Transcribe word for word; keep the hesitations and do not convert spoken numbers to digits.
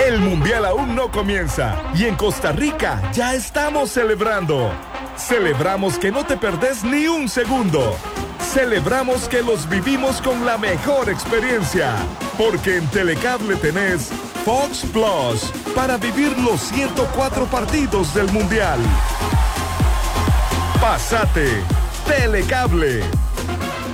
El Mundial aún no comienza y en Costa Rica ya estamos celebrando. Celebramos que no te perdés ni un segundo. Celebramos que los vivimos con la mejor experiencia. Porque en Telecable tenés Fox Plus para vivir los ciento cuatro partidos del Mundial. Pásate Telecable.